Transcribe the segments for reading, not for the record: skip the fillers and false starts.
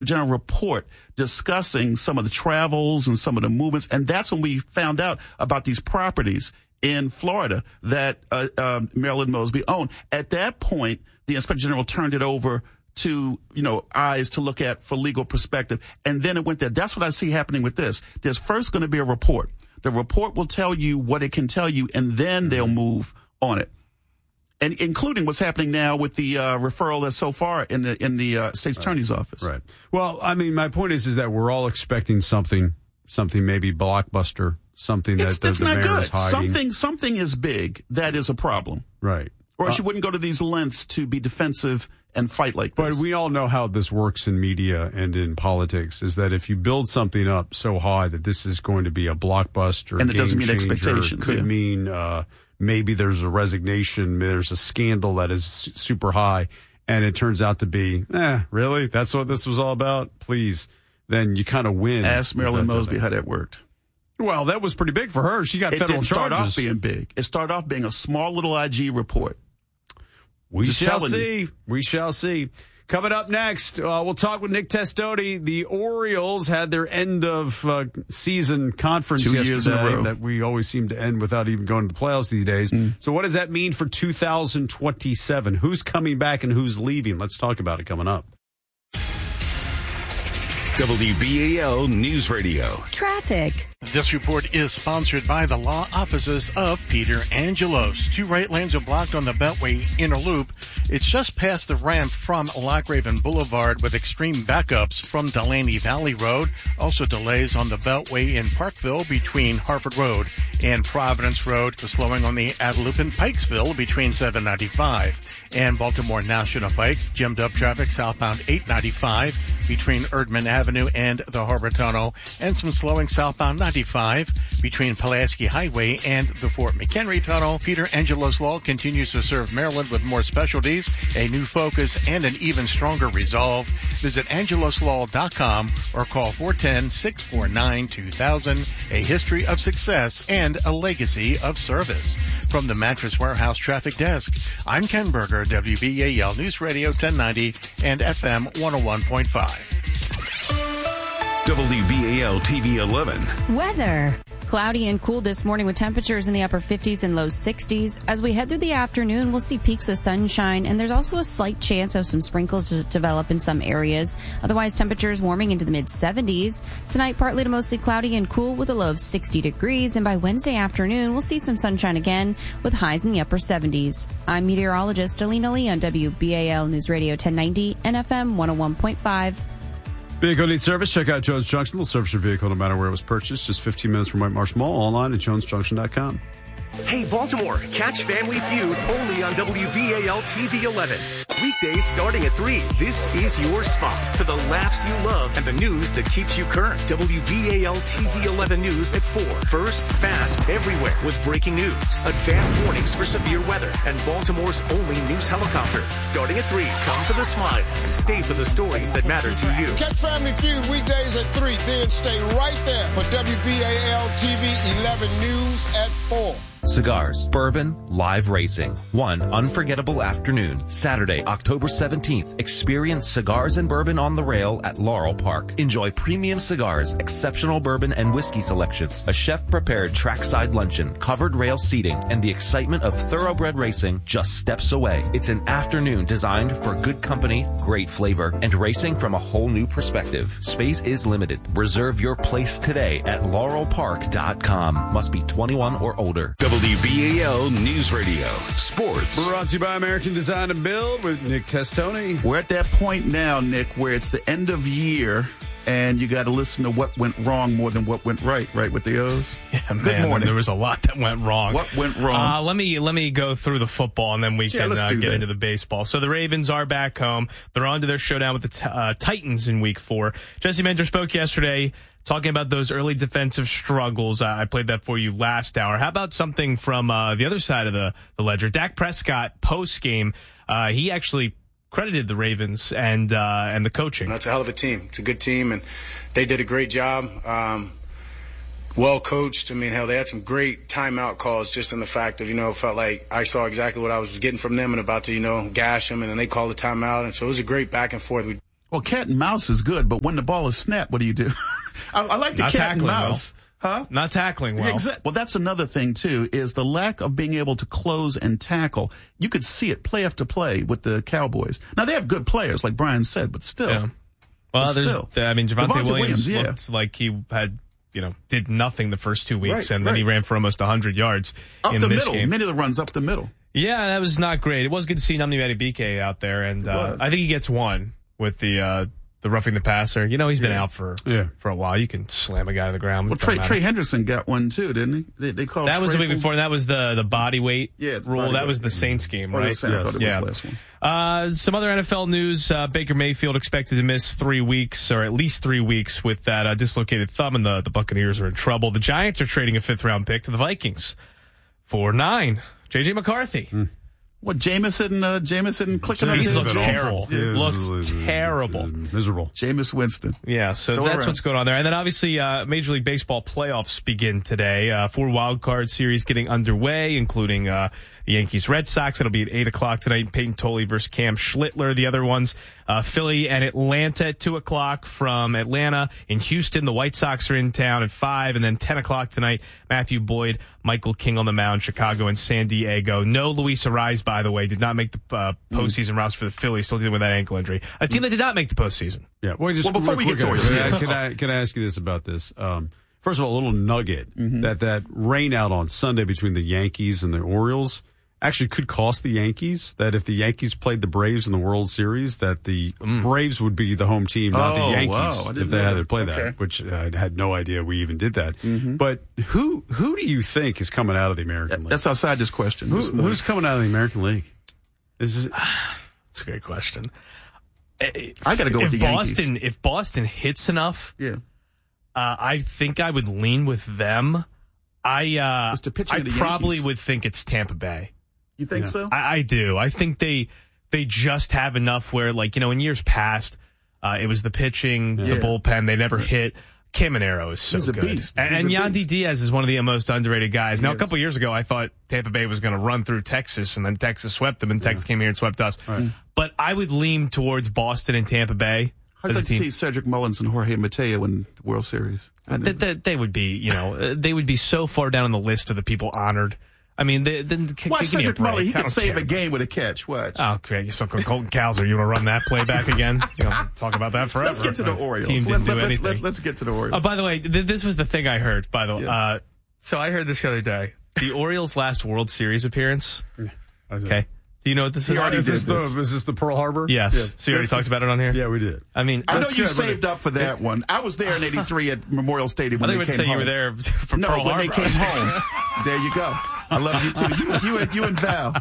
General report discussing some of the travels and some of the movements. And that's when we found out about these properties in Florida that Marilyn Mosby owned. At that point, the Inspector General turned it over to, eyes to look at for legal perspective. And then it went there. That's what I see happening with this. There's first going to be a report. The report will tell you what it can tell you, and then they'll move on it. And including what's happening now with the referral that's so far in the state's attorney's office. Right. Well, I mean, my point is that we're all expecting something maybe blockbuster, something that the mayor is hiding. Something is big that is a problem. Right. Or else you wouldn't go to these lengths to be defensive and fight like this. But we all know how this works in media and in politics, is that if you build something up so high that this is going to be a blockbuster, and it doesn't mean expectations, could mean maybe there's a resignation, there's a scandal that is super high, and it turns out to be, really? That's what this was all about? Please. Then you kind of win. Ask Marilyn Mosby how that worked. Well, that was pretty big for her. She got federal charges. It didn't start off being big. It started off being a small little IG report. We shall see. We shall see. Coming up next, we'll talk with Nick Testoni. The Orioles had their end of season conference 2 years in a row that we always seem to end without even going to the playoffs these days. So what does that mean for 2027? Who's coming back and who's leaving? Let's talk about it coming up. WBAL News Radio. Traffic. This report is sponsored by the law offices of Peter Angelos. 2 right lanes are blocked on the Beltway inner loop. It's just past the ramp from Lockraven Boulevard with extreme backups from Delaney Valley Road. Also delays on the Beltway in Parkville between Harford Road and Providence Road. The slowing on the Adelup and Pikesville between 795 and Baltimore National Pike. Gemmed up traffic southbound 895 between Erdman Avenue and the Harbor Tunnel. And some slowing southbound 95 between Pulaski Highway and the Fort McHenry Tunnel. Peter Angelos Law continues to serve Maryland with more specialties, a new focus, and an even stronger resolve. Visit angeloslaw.com or call 410-649-2000. A history of success and a legacy of service. From the Mattress Warehouse Traffic Desk, I'm Ken Berger, WBAL News Radio 1090 and FM 101.5. WBAL TV 11. Weather. Cloudy and cool this morning with temperatures in the upper 50s and low 60s. As we head through the afternoon, we'll see peaks of sunshine, and there's also a slight chance of some sprinkles to develop in some areas. Otherwise, temperatures warming into the mid-70s. Tonight, partly to mostly cloudy and cool with a low of 60 degrees, and by Wednesday afternoon, we'll see some sunshine again with highs in the upper 70s. I'm meteorologist Alina Lee on WBAL News Radio 1090 and FM 101.5. Vehicle needs service. Check out Jones Junction. They'll service your vehicle no matter where it was purchased. Just 15 minutes from White Marsh Mall. Online at jonesjunction.com. Hey, Baltimore, catch Family Feud only on WBAL TV 11. Weekdays starting at 3. This is your spot for the laughs you love and the news that keeps you current. WBAL TV 11 News at 4. First, fast, everywhere with breaking news, advanced warnings for severe weather, and Baltimore's only news helicopter. Starting at 3, come for the smiles. Stay for the stories that matter to you. Catch Family Feud weekdays at 3. Then stay right there for WBAL TV 11 News at 4. Cigars, bourbon, live racing. One unforgettable afternoon, Saturday, October 17th. Experience cigars and bourbon on the rail at Laurel Park. Enjoy premium cigars, exceptional bourbon and whiskey selections, a chef-prepared trackside luncheon, covered rail seating, and the excitement of thoroughbred racing just steps away. It's an afternoon designed for good company, great flavor, and racing from a whole new perspective. Space is limited. Reserve your place today at laurelpark.com. Must be 21 or older. WBAL News Radio. Sports. Brought to you by American Design and Build with Nick Testoni. We're at that point now, Nick, where it's the end of year and you got to listen to what went wrong more than what went right with the O's? Yeah, Good morning. There was a lot that went wrong. What went wrong? Let me go through the football, and then we can get into the baseball. So the Ravens are back home. They're on to their showdown with the Titans in Week 4. Jesse Mentor spoke yesterday talking about those early defensive struggles. I played that for you last hour. How about something from the other side of the ledger? Dak Prescott, post-game, he actually credited the Ravens and the coaching. That's a hell of a team. It's a good team, and they did a great job. Well coached. I mean, hell, they had some great timeout calls just in the fact of, it felt like I saw exactly what I was getting from them and about to, gash them, and then they called a timeout. And so it was a great back and forth. Well, cat and mouse is good, but when the ball is snapped, what do you do? I like the Not cat and tackling mouse. Huh? Not tackling well. Well, that's another thing, too, is the lack of being able to close and tackle. You could see it play after play with the Cowboys. Now, they have good players, like Brian said, but still. Yeah. Well, Javonte Williams yeah. looked like he had, did nothing the first 2 weeks, and then he ran for almost 100 yards up in the this middle. game. Many of the runs up the middle. Yeah, that was not great. It was good to see Nnamdi Madubuike out there, and I think he gets one with the roughing the passer. He's been out for a while. You can slam a guy to the ground. Well, Trey Henderson got one too, didn't he? They called that was the Trey week before, and that was the body weight rule. That was the Saints game, right? I thought it was the last one. Some other NFL news. Baker Mayfield expected to miss 3 weeks, or at least 3 weeks, with that dislocated thumb, and the Buccaneers are in trouble. The Giants are trading a 5th-round pick to the Vikings for 9. J.J. McCarthy. What, Jameson clicking on his? He looks terrible. Looks terrible. Miserable. Jameis Winston. Yeah, so that's what's going on there. And then obviously Major League Baseball playoffs begin today. 4 wild card series getting underway, including the Yankees-Red Sox. It'll be at 8 o'clock tonight. Peyton Tolley versus Cam Schlittler. The other ones, Philly and Atlanta at 2 o'clock from Atlanta. In Houston, the White Sox are in town at 5. And then 10 o'clock tonight, Matthew Boyd, Michael King on the mound, Chicago and San Diego. No Luis Ariz, by the way, did not make the postseason roster for the Phillies, still dealing with that ankle injury. A team that did not make the postseason. Yeah. Well, before we get to it, can I ask you this about this? First of all, a little nugget that rain out on Sunday between the Yankees and the Orioles actually could cost the Yankees. That if the Yankees played the Braves in the World Series, that the Braves would be the home team, not the Yankees, if they had to play that, which I had no idea we even did that. But who do you think is coming out of the American League? That's outside this question. Who's coming out of the American League? That's a great question. I got to go with the Yankees. If Boston hits enough, I think I would lean with them. I probably would think it's Tampa Bay. You think so? I do. I think they just have enough where, in years past, it was the pitching, the bullpen. They never hit. Caminero is so He's a good. beast. And Yandy Diaz is one of the most underrated guys. Now, a couple years ago, I thought Tampa Bay was going to run through Texas, and then Texas swept them, and Texas came here and swept us. Right. But I would lean towards Boston and Tampa Bay. I'd like to see Cedric Mullins and Jorge Mateo in the World Series. They would be, they would be so far down on the list of the people honored. I mean, watch Cedric Mullins. He can save a game with a catch. Watch. Oh, great. You're talking Colton Cowser. You want to run that play back again? Talk about that forever. Let's get to the Orioles. Team didn't do anything. Let's get to the Orioles. Oh, by the way, this was the thing I heard, by the way. So I heard this the other day. The Orioles' last World Series appearance. Okay. Do you know what this is? Is this the Pearl Harbor? Yes. So you already talked about it on here? Yeah, we did. I mean, I know you saved up for that one. I was there in '83 at Memorial Stadium when they came home. I think you were there for Pearl Harbor. When they came home. There you go. I love you too. You and Val.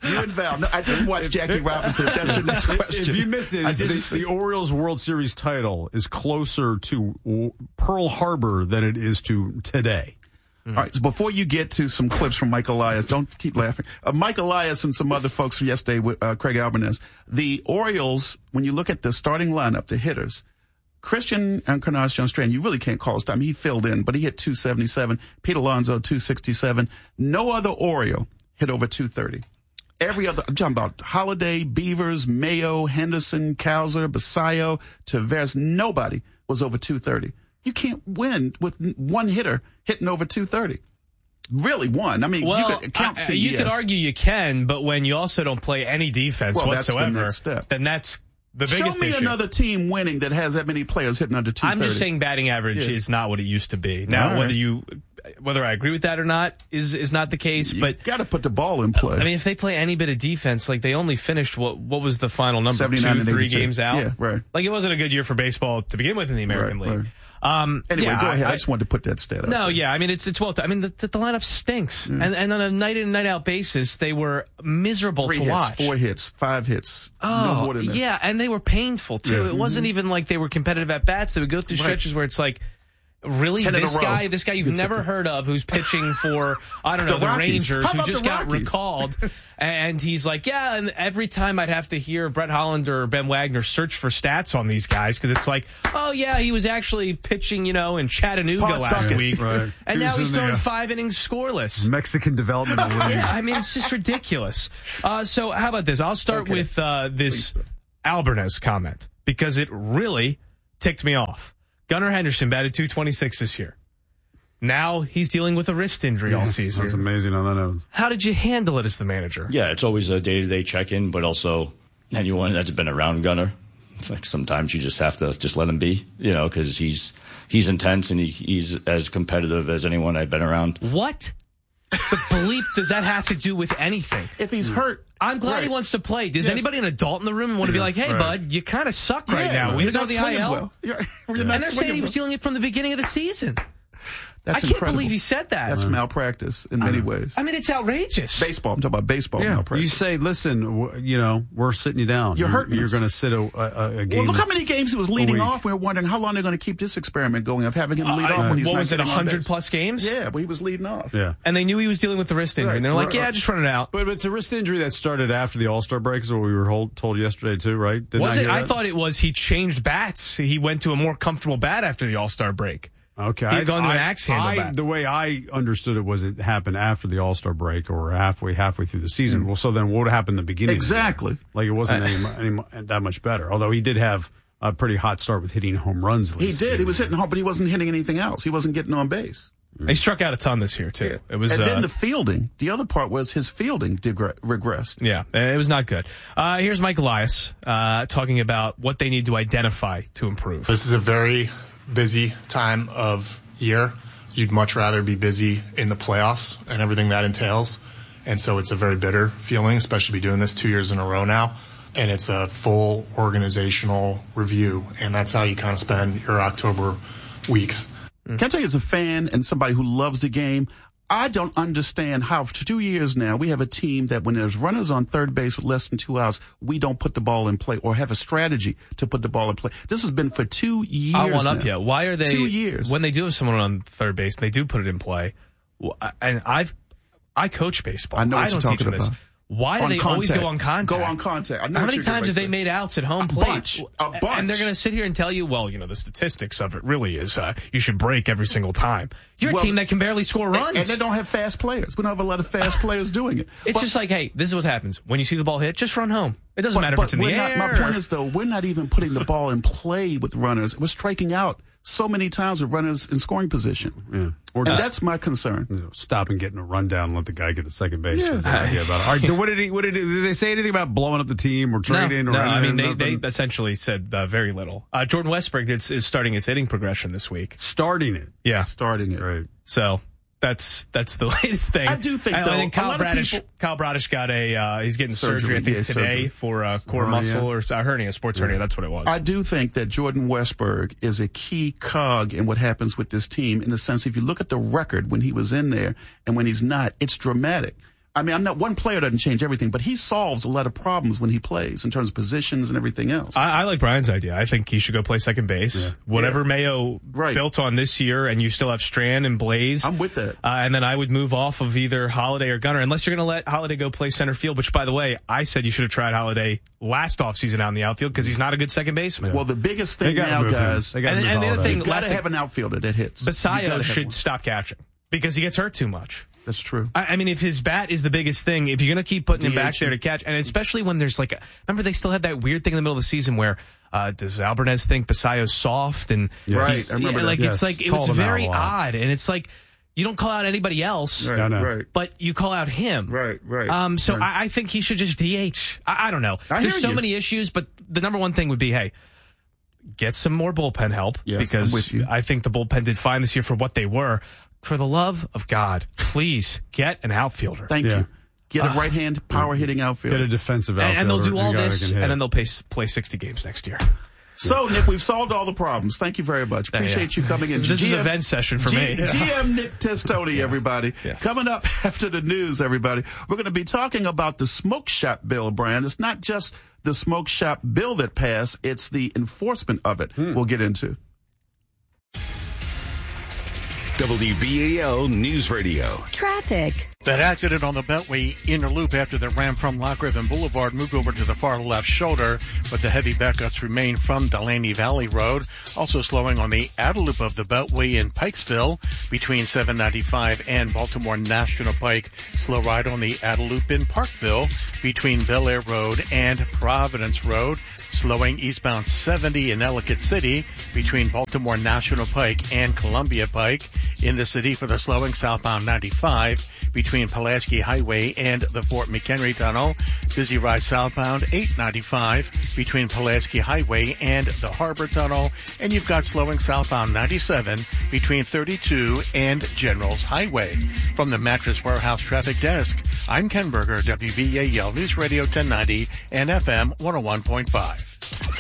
No, I didn't watch Jackie Robinson. That's your next question. If you miss it, the Orioles World Series title is closer to Pearl Harbor than it is to today. All right, so before you get to some clips from Mike Elias, don't keep laughing. Mike Elias and some other folks from yesterday with Craig Albanese. The Orioles, when you look at the starting lineup, the hitters, Christian Encarnacion-Strand, you really can't call his time. He filled in, but he hit 277. Pete Alonso, 267. No other Oriole hit over 230. Every other, I'm talking about Holiday, Beavers, Mayo, Henderson, Cowser, Basayo, Tavares. Nobody was over 230. You can't win with one hitter hitting over 230. Really one. I mean, you could count CES. You could argue you can, but when you also don't play any defense whatsoever, that's the next step. Then that's the biggest issue. Show me another team winning that has that many players hitting under 230. I'm just saying batting average is not what it used to be. Now, whether I agree with that or not is not the case. But got to put the ball in play. I mean, if they play any bit of defense, they only finished what was the final number? 2-3 games out. Yeah, right. It wasn't a good year for baseball to begin with in the American League. Right. Anyway, go ahead. I just wanted to put that stat out. No, yeah. I mean, it's well. I mean, the lineup stinks, and on a night in and night out basis, they were miserable to watch. 4 hits, 5 hits. Oh, no more than that. Yeah, and they were painful too. Yeah. It wasn't even like they were competitive at bats. They would go through stretches where it's like, really, this guy you've never heard of, who's pitching for the Rangers, who just got recalled, and he's like, and every time I'd have to hear Brett Hollander or Ben Wagner search for stats on these guys because it's like, he was actually pitching, in Chattanooga last week, right. And now he's throwing 5 innings scoreless. Mexican Development League. Yeah, I mean, it's just ridiculous. So how about this? I'll start with this Albanese comment. because it really ticked me off. Gunnar Henderson batted .226 this year. Now he's dealing with a wrist injury all season. That's amazing on that note. How did you handle it as the manager? Yeah, it's always a day-to-day check-in, but also anyone that's been around Gunnar, like sometimes you just have to just let him be, because he's intense and he's as competitive as anyone I've been around. What the bleep does that have to do with anything? If he's hurt, I'm glad he wants to play. Does anybody an adult in the room want to be like, hey, bud, you kind of suck right now. We're going to go to the IL. Well. And they're saying he was dealing it from the beginning of the season. That's I can't believe he said that. That's malpractice in many ways. I mean, it's outrageous. Baseball. I'm talking about baseball malpractice. You say, listen, we're sitting you down. You're hurting. You're going to sit a game. Well, look how many games he was leading off. We were wondering how long they're going to keep this experiment going of having him lead off when he's what not was it, getting on base. 100-plus games? Yeah, but he was leading off. Yeah. And they knew he was dealing with the wrist injury. And they're like, just run it out. But it's a wrist injury that started after the All-Star break, is what we were told yesterday, too, right? Was it? I thought it was he changed bats. He went to a more comfortable bat after the All-Star break. Okay. He'd gone to an axe handle bat. The way I understood it was it happened after the All-Star break or halfway through the season. Well, so then what happened in the beginning? Exactly. Like it wasn't any that much better. Although he did have a pretty hot start with hitting home runs. He did. He was hitting home, but he wasn't hitting anything else. He wasn't getting on base. He struck out a ton this year, too. It was, and then the fielding. The other part was his fielding regressed. Yeah, it was not good. Here's Mike Elias talking about what they need to identify to improve. This is a very busy time of year. You'd much rather be busy in the playoffs and everything that entails. And so it's a very bitter feeling, especially to be doing this 2 years in a row now. And it's a full organizational review. And that's how you kind of spend your October weeks. Can I tell you, as a fan and somebody who loves the game, I don't understand how for 2 years now we have a team that when there's runners on third base with less than 2 outs, we don't put the ball in play or have a strategy to put the ball in play. This has been for 2 years I want now. up you. Why are they 2 years? When they do have someone on third base, they do put it in play. And I coach baseball. I know what I don't you're teach talking them this. about. Why do they always go on contact? Go on contact. I know How many times have they made outs at home plate? A bunch. And they're going to sit here and tell you, well, the statistics of it really is you should break every single time. You're a team that can barely score runs. And they don't have fast players. We don't have a lot of fast players doing it. It's just like, hey, this is what happens. When you see the ball hit, just run home. It doesn't matter if it's in the air. My point is, though, we're not even putting the ball in play with runners. We're striking out so many times with runners in scoring position. Yeah. Or and that's my concern. Stop and getting a rundown and let the guy get the second base. Yeah. About it. All right, what did they say anything about blowing up the team or trading? No, I mean, they essentially said very little. Jordan Westburg is starting his hitting progression this week. Starting it? Yeah. Starting it. Right. So that's the latest thing. I do think, though, I think Kyle Bradish got he's getting surgery I think today for a core muscle or a hernia, sports hernia. That's what it was. I do think that Jordan Westburg is a key cog in what happens with this team in the sense if you look at the record when he was in there and when he's not, it's dramatic. I mean, I'm not one player doesn't change everything, but he solves a lot of problems when he plays in terms of positions and everything else. I like Brian's idea. I think he should go play second base. Yeah. Whatever Mayo built on this year, and you still have Strand and Blaze. I'm with that. And then I would move off of either Holiday or Gunnar, unless you're going to let Holiday go play center field, which, by the way, I said you should have tried Holiday last offseason out in the outfield because he's not a good second baseman. Well, the biggest thing now, guys, and the other thing, you've got to have an outfielder that hits. Basayo should stop catching because he gets hurt too much. That's true. I mean, if his bat is the biggest thing, if you're going to keep putting him back there to catch, and especially when there's remember they still had that weird thing in the middle of the season where does Alvarez think Basayo's soft? And right, I remember that. It's like it was very odd, and it's like you don't call out anybody else, right, but you call out him. Right. So I think he should just DH. I don't know. There's so many issues, but the number one thing would be, hey, get some more bullpen help because I'm with you. I think the bullpen did fine this year for what they were. For the love of God, please get an outfielder. Thank you. Get a right-hand power-hitting outfielder. Get a defensive outfielder. And they'll do all this, and then they'll play 60 games next year. So, Nick, we've solved all the problems. Thank you very much. Appreciate you coming in. This is a vent session for me. GM Nick Testoni, everybody. Yeah. Coming up after the news, everybody, we're going to be talking about the smoke shop bill, Brian. It's not just the smoke shop bill that passed. It's the enforcement of it we'll get into. WBAL News Radio. Traffic. That accident on the Beltway inner loop after the ram from Lock Raven Boulevard moved over to the far left shoulder, but the heavy backups remain from Delaney Valley Road. Also slowing on the outer loop of the Beltway in Pikesville between 795 and Baltimore National Pike. Slow ride on the outer loop in Parkville between Bel Air Road and Providence Road. Slowing eastbound 70 in Ellicott City between Baltimore National Pike and Columbia Pike. In the city for the slowing southbound 95 between Pulaski Highway and the Fort McHenry Tunnel. Busy ride southbound 895 between Pulaski Highway and the Harbor Tunnel. And you've got slowing southbound 97 between 32 and Generals Highway. From the Mattress Warehouse Traffic Desk, I'm Ken Berger, WBAL News Radio 1090 and FM 101.5.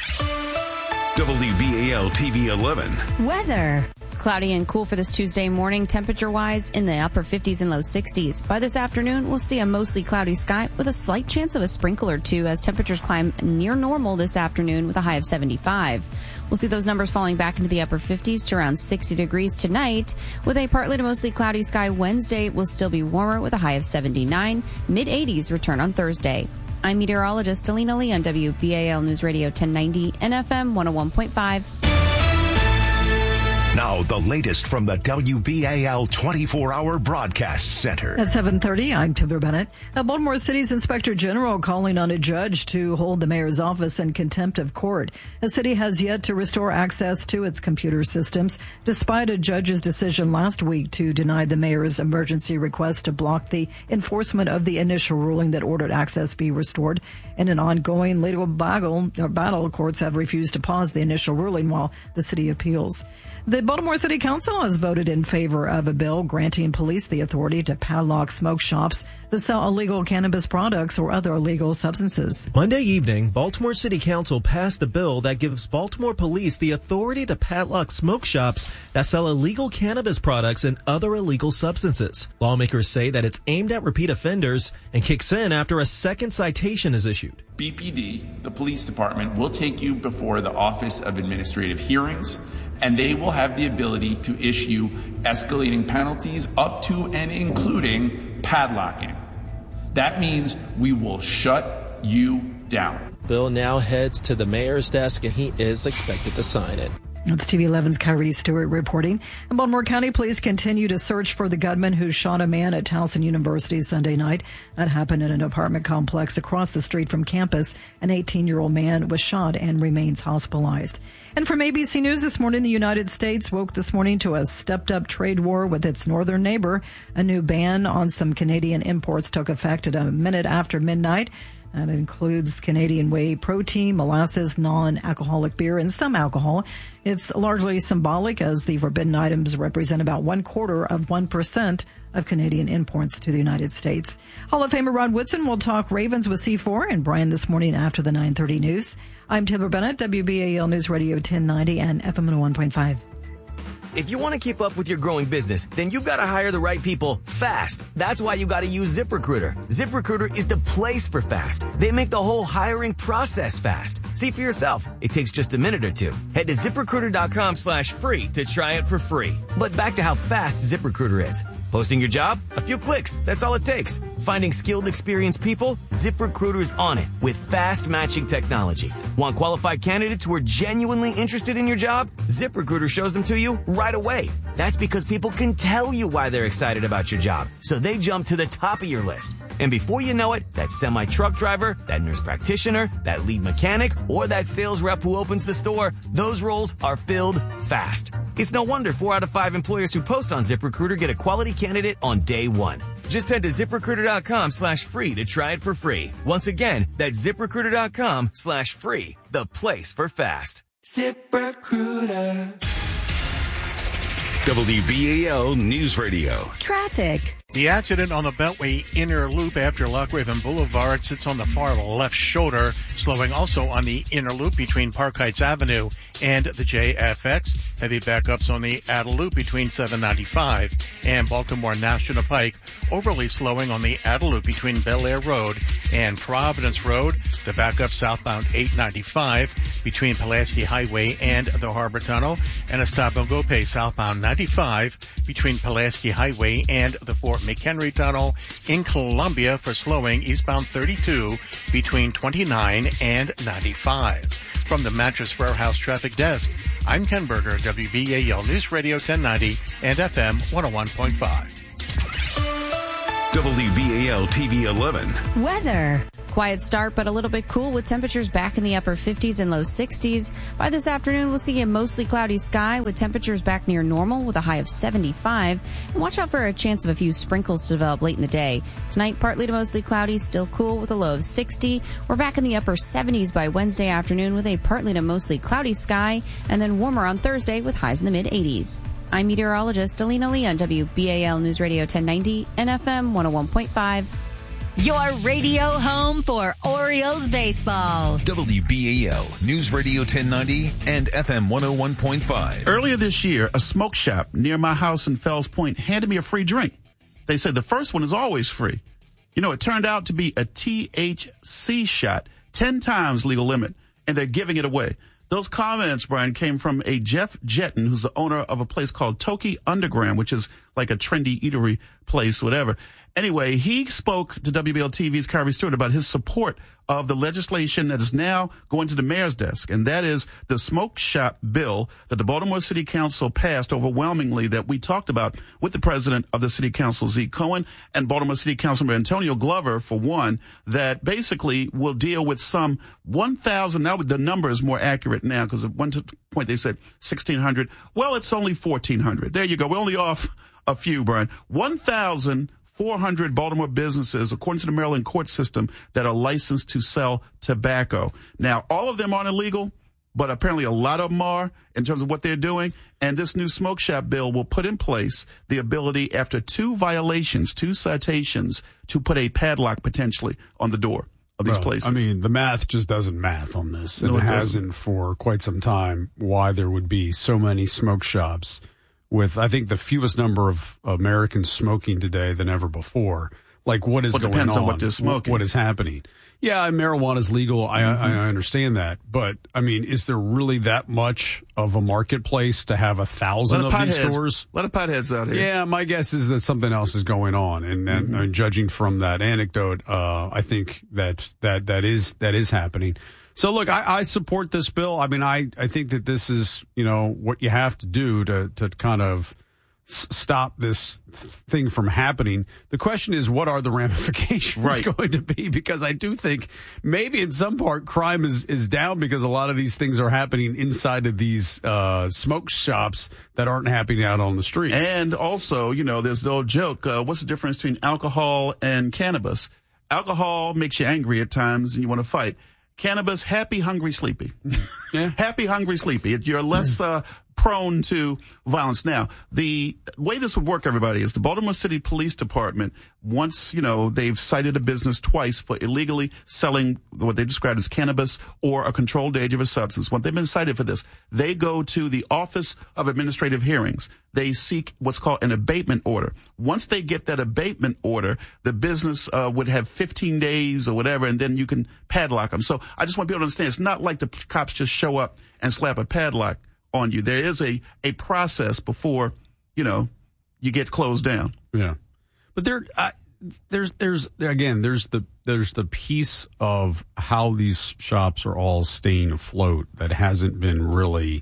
WBAL TV 11. Weather. Cloudy and cool for this Tuesday morning, temperature-wise in the upper 50s and low 60s. By this afternoon, we'll see a mostly cloudy sky with a slight chance of a sprinkle or two as temperatures climb near normal this afternoon with a high of 75. We'll see those numbers falling back into the upper 50s to around 60 degrees tonight. With a partly to mostly cloudy sky Wednesday, will still be warmer with a high of 79. Mid-80s return on Thursday. I'm meteorologist Alina Lee on WBAL News Radio 1090 and FM 101.5. Now, the latest from the WBAL 24-hour broadcast center. At 7:30, I'm Timber Bennett. Baltimore City's Inspector General calling on a judge to hold the mayor's office in contempt of court. The city has yet to restore access to its computer systems, despite a judge's decision last week to deny the mayor's emergency request to block the enforcement of the initial ruling that ordered access be restored. In an ongoing legal battle, courts have refused to pause the initial ruling while the city appeals. The Baltimore City Council has voted in favor of a bill granting police the authority to padlock smoke shops that sell illegal cannabis products or other illegal substances. Monday evening, Baltimore City Council passed a bill that gives Baltimore police the authority to padlock smoke shops that sell illegal cannabis products and other illegal substances. Lawmakers say that it's aimed at repeat offenders and kicks in after a second citation is issued. BPD, the police department, will take you before the Office of Administrative Hearings, and they will have the ability to issue escalating penalties up to and including padlocking. That means we will shut you down. Bill now heads to the mayor's desk, and he is expected to sign it. That's TV 11's Kyrie Stewart reporting. And Baltimore County police continue to search for the gunman who shot a man at Towson University Sunday night. That happened in an apartment complex across the street from campus. An 18-year-old man was shot and remains hospitalized. And from ABC News this morning, the United States woke this morning to a stepped-up trade war with its northern neighbor. A new ban on some Canadian imports took effect at a minute after midnight. That includes Canadian whey protein, molasses, non-alcoholic beer, and some alcohol. It's largely symbolic as the forbidden items represent about 1/4% of Canadian imports to the United States. Hall of Famer Rod Woodson will talk Ravens with C4 and Brian this morning after the 9:30 news. I'm Timber Bennett, WBAL News Radio 1090 and FM 101.5. If you want to keep up with your growing business, then you've got to hire the right people fast. That's why you got to use ZipRecruiter. ZipRecruiter is the place for fast. They make the whole hiring process fast. See for yourself. It takes just a minute or two. Head to ZipRecruiter.com/free to try it for free. But back to how fast ZipRecruiter is. Posting your job? A few clicks. That's all it takes. Finding skilled, experienced people? ZipRecruiter's on it with fast matching technology. Want qualified candidates who are genuinely interested in your job? ZipRecruiter shows them to you right away. That's because people can tell you why they're excited about your job. So they jump to the top of your list. And before you know it, that semi-truck driver, that nurse practitioner, that lead mechanic, or that sales rep who opens the store, those roles are filled fast. It's no wonder 4 out of 5 employers who post on ZipRecruiter get a quality candidate on day one. Just head to ZipRecruiter.com/free to try it for free. Once again, that's ZipRecruiter.com/free, the place for fast. ZipRecruiter. WBAL News Radio. Traffic. The accident on the Beltway inner loop after Loch Raven Boulevard sits on the far left shoulder, slowing also on the inner loop between Park Heights Avenue and the JFX. Heavy backups on the outer loop between 795 and Baltimore National Pike. Overly slowing on the outer loop between Bel Air Road and Providence Road. The backup southbound 895 between Pulaski Highway and the Harbor Tunnel. And a stop-and-go pace southbound 95 between Pulaski Highway and the Fort McHenry Tunnel in Columbia for slowing eastbound 32 between 29 and 95. From the Mattress Warehouse Traffic Desk, I'm Ken Berger, WBAL News Radio 1090 and FM 101.5. WBAL TV 11. Weather. quiet start, but a little bit cool with temperatures back in the upper 50s and low 60s. By this afternoon, we'll see a mostly cloudy sky with temperatures back near normal with a high of 75. And watch out for a chance of a few sprinkles to develop late in the day. Tonight, partly to mostly cloudy, still cool with a low of 60. We're back in the upper 70s by Wednesday afternoon with a partly to mostly cloudy sky, and then warmer on Thursday with highs in the mid-80s. I'm meteorologist Alina Lee on WBAL News Radio 1090 and FM 101.5. Your radio home for Orioles baseball. WBAL News Radio 1090 and FM 101.5. Earlier this year, a smoke shop near my house in Fells Point handed me a free drink. They said the first one is always free. You know, it turned out to be a THC shot, 10 times legal limit, and they're giving it away. Those comments, Brian, came from a Jeff Jetton, who's the owner of a place called Toki Underground, which is like a trendy eatery place, whatever. Anyway, he spoke to WBL TV's Kyrie Stewart about his support of the legislation that is now going to the mayor's desk, and that is the smoke shop bill that the Baltimore City Council passed overwhelmingly that we talked about with the president of the City Council, Zeke Cohen, and Baltimore City Councilman Antonio Glover, for one, that basically will deal with some 1,000. Now the number is more accurate now because at one point they said 1,600. Well, it's only 1,400. There you go. We're only off a few, Brian. 1,400 Baltimore businesses, according to the Maryland court system, that are licensed to sell tobacco. Now, all of them aren't illegal, but apparently a lot of them are in terms of what they're doing. And this new smoke shop bill will put in place the ability, after 2 violations, 2 citations, to put a padlock potentially on the door of these places. I mean, the math just doesn't math on this. And No, it it hasn't for quite some time, why there would be so many smoke shops with, I think, the fewest number of Americans smoking today than ever before. Like, what is going on? It depends on what they're smoking. What is happening? Yeah, marijuana is legal. I understand that. But, I mean, is there really that much of a marketplace to have 1,000 of these stores? A lot of potheads out here. Yeah, my guess is that something else is going on. And judging from that anecdote, I think that is happening. So, look, I support this bill. I mean, I think that this is, what you have to do to kind of stop this thing from happening. The question is, what are the ramifications going to be? Because I do think maybe in some part crime is down because a lot of these things are happening inside of these smoke shops that aren't happening out on the streets. And also, there's the old joke, what's the difference between alcohol and cannabis? Alcohol makes you angry at times and you want to fight. Cannabis, happy, hungry, sleepy. Yeah. Happy, hungry, sleepy. You're less prone to violence. Now, the way this would work, everybody, is the Baltimore City Police Department, once, they've cited a business twice for illegally selling what they described as cannabis or a controlled dangerous substance. Once they've been cited for this, they go to the Office of Administrative Hearings. They seek what's called an abatement order. Once they get that abatement order, the business would have 15 days or whatever, and then you can padlock them. So I just want people to understand, it's not like the cops just show up and slap a padlock on you. There is a process before, you get closed down. Yeah. But there's the piece of how these shops are all staying afloat that hasn't been really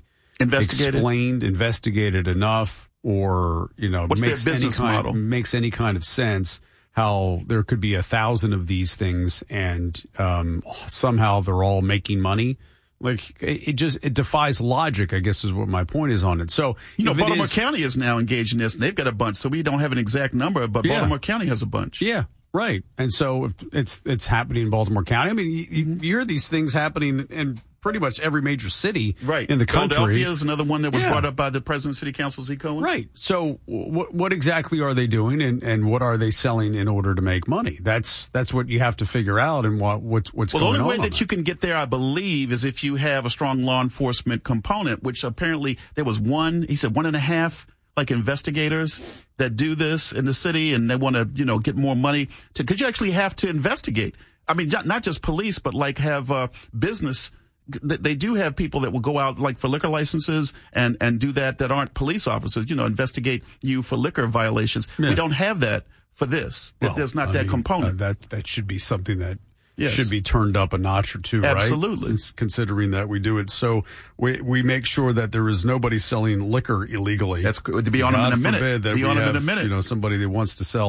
investigated enough, or what's their business model? Makes any kind of sense. How there could be 1,000 of these things and somehow they're all making money. Like, it defies logic, I guess, is what my point is on it. So, Baltimore County is now engaged in this, and they've got a bunch. So we don't have an exact number, but Baltimore County has a bunch. Yeah, right. And so if it's happening in Baltimore County. I mean, you hear these things happening in pretty much every major city in the country. Philadelphia is another one that was brought up by the president of City Council, Zeke Cohen. Right. So what exactly are they doing, and what are they selling in order to make money? That's what you have to figure out, and what's going on. The only way that you can get there, I believe, is if you have a strong law enforcement component, which apparently there was 1.5 like investigators that do this in the city, and they want to, get more money because you actually have to investigate. I mean, not just police, but like have business. They do have people that will go out like for liquor licenses and do that aren't police officers, investigate you for liquor violations. Yeah. We don't have that for this. There's not that component. That should be something that should be turned up a notch or two, right? Absolutely. Since considering that we do it. So we make sure that there is nobody selling liquor illegally. That's good. To be on them in a minute. Be on them in a minute. Somebody that wants to sell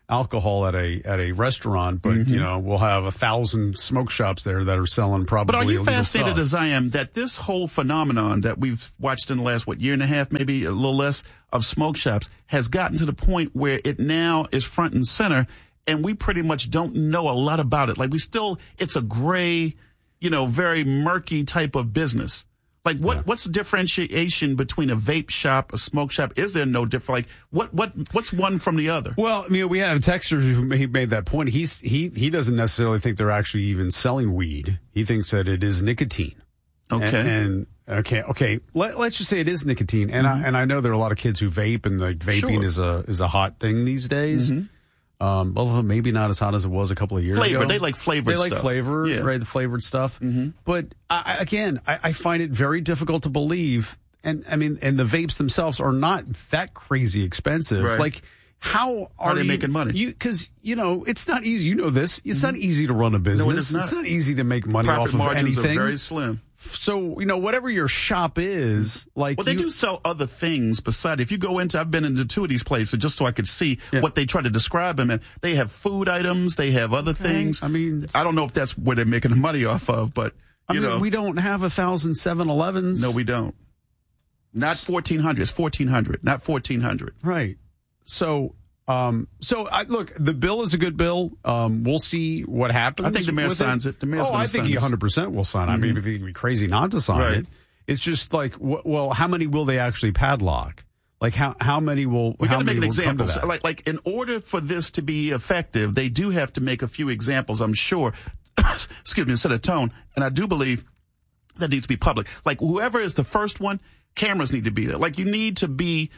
alcohol at a restaurant, but we'll have 1,000 smoke shops there that are selling probably. But are you illegal fascinated stuff. as I am that this whole phenomenon that we've watched in the last year and a half, maybe a little less, of smoke shops has gotten to the point where it now is front and center, and we pretty much don't know a lot about it. Like it's a gray, very murky type of business. Like what's the differentiation between a vape shop, a smoke shop? Is there no difference? Like what's one from the other? Well, I mean, we had a texter who made that point. He doesn't necessarily think they're actually even selling weed. He thinks that it is nicotine. Okay. Okay. Let's just say it is nicotine. And I know there are a lot of kids who vape, and like vaping is a hot thing these days. Well, maybe not as hot as it was a couple of years ago. They like flavored stuff. They like flavor, right? The flavored stuff. But I find it very difficult to believe. And I mean, and the vapes themselves are not that crazy expensive. Right. Like, how are they making money? Because it's not easy. You know this. It's not easy to run a business. No, it is not. It's not easy to make money Profit off of margins anything. are very slim. So, whatever your shop is, like... Well, they do sell other things beside. If you go into... I've been into 2 of these places just so I could see what they try to describe them. And they have food items. They have other things. I mean... I don't know if that's where they're making the money off of, but, you know... we don't have 1,000 7-Elevens. No, we don't. Not 1,400. It's 1,400, not 1,400. Right. So... look, the bill is a good bill. We'll see what happens. I think the mayor signs it. The mayor's I think he 100% will sign it. I mean, I think it'd be crazy not to sign it. It's just like, well, how many will they actually padlock? Like, how many will? We got to make an example. So, like, in order for this to be effective, they do have to make a few examples. I'm sure. Excuse me, to set a tone, and I do believe that needs to be public. Like, whoever is the first one, cameras need to be there. Like, you need to be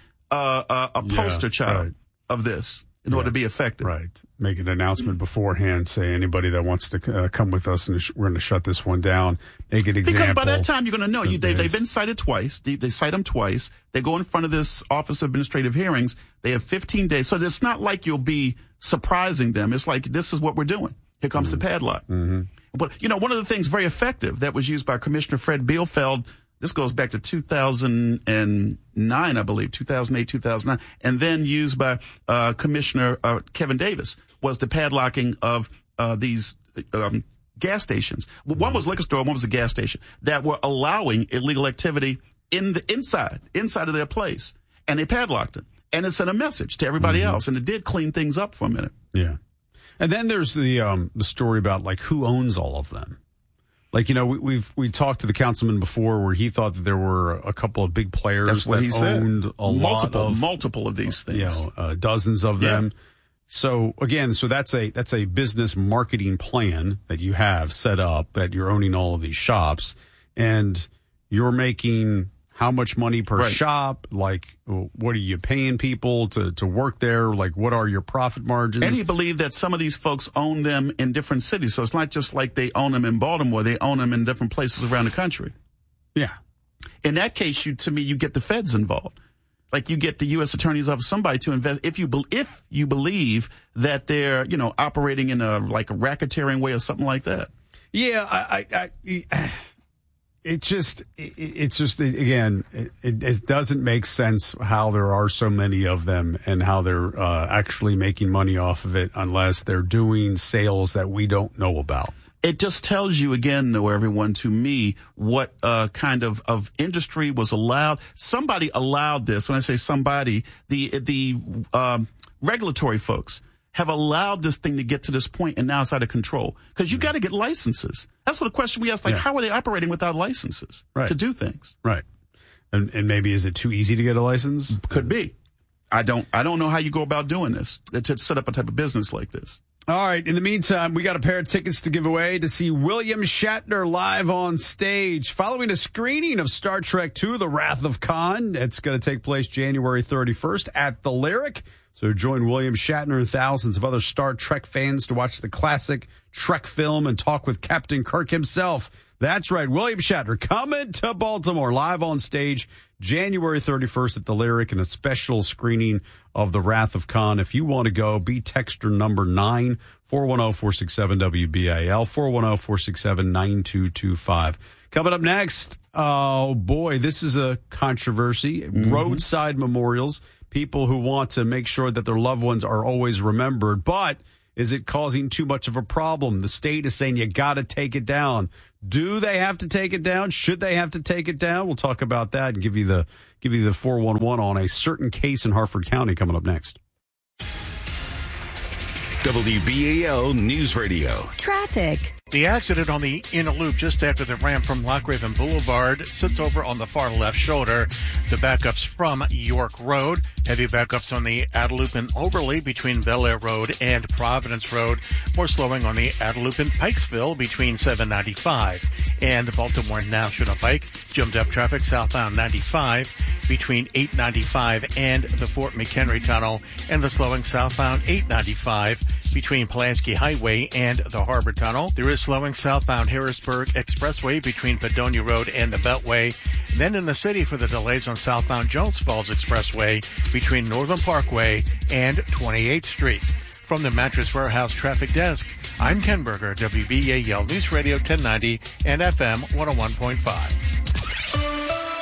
a poster child of this in order to be effective. Right. Make an announcement beforehand. Say anybody that wants to come with us, and we're going to shut this one down. Make an example. Because by that time, you're going to know. They've been cited twice. They cite them twice. They go in front of this Office of Administrative Hearings. They have 15 days. So it's not like you'll be surprising them. It's like, this is what we're doing. Here comes the padlock. But, one of the things very effective that was used by Commissioner Fred Bielfeld, this goes back to 2009, I believe, 2008, 2009, and then used by Commissioner Kevin Davis, was the padlocking of these gas stations. One was liquor store, one was a gas station, that were allowing illegal activity in the inside of their place, and they padlocked it. And it sent a message to everybody else, and it did clean things up for a minute. Yeah. And then there's the story about, like, who owns all of them. Like, we talked to the councilman before where he thought that there were a couple of big players that owned multiple of these things, dozens of them. So again, that's a business marketing plan that you have set up, that you're owning all of these shops, and you're making how much money per shop? Like, what are you paying people to work there? Like, what are your profit margins? And he believed that some of these folks own them in different cities. So it's not just like they own them in Baltimore. They own them in different places around the country. Yeah. In that case, you get the feds involved. Like, you get the U.S. Attorney's Office, somebody to invest. If you believe that they're, operating in a racketeering way or something like that. Yeah, It doesn't make sense how there are so many of them and how they're actually making money off of it unless they're doing sales that we don't know about. It just tells you again, though, everyone, to me, what kind of industry was allowed. Somebody allowed this. When I say somebody, the regulatory folks have allowed this thing to get to this point, and now it's out of control. Because you got to get licenses. That's what a question we asked, how are they operating without licenses to do things? Right. And maybe is it too easy to get a license? Could be. I don't know how you go about doing this, to set up a type of business like this. All right. In the meantime, we got a pair of tickets to give away to see William Shatner live on stage following a screening of Star Trek II, The Wrath of Khan. It's going to take place January 31st at the Lyric. So join William Shatner and thousands of other Star Trek fans to watch the classic Trek film and talk with Captain Kirk himself. That's right, William Shatner coming to Baltimore live on stage January 31st at the Lyric, and a special screening of The Wrath of Khan. If you want to go, be texter number 9, 410-467-WBAL, 410-467-9225. Coming up next, oh boy, this is a controversy. Roadside memorials people who want to make sure that their loved ones are always remembered. But is it causing too much of a problem? The state is saying you got to take it down. Do they have to take it down? Should they have to take it down? We'll talk about that and give you the 411 on a certain case in Harford County coming up next. WBAL News Radio. Traffic. The accident on the inner loop just after the ramp from Loch Raven Boulevard sits over on the far left shoulder. The backups from York Road. Heavy backups on the outer loop in Overley between Bel Air Road and Providence Road. More slowing on the outer loop in Pikesville between 795 and Baltimore National Pike. Jumped up traffic southbound 95 between 895 and the Fort McHenry Tunnel, and the slowing southbound 895 between Pulaski Highway and the Harbor Tunnel. There is slowing southbound Harrisburg Expressway between Padonia Road and the Beltway. Then in the city for the delays on southbound Jones Falls Expressway between Northern Parkway and 28th Street. From the Mattress Warehouse Traffic Desk, I'm Ken Berger, WBAL News Radio 1090 and FM 101.5.